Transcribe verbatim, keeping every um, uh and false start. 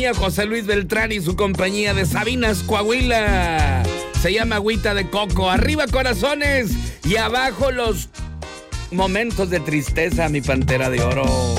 compañía, José Luis Beltrán y su compañía de Sabinas, Coahuila. Se llama Agüita de Coco. Arriba, corazones, y abajo los momentos de tristeza, mi pantera de oro.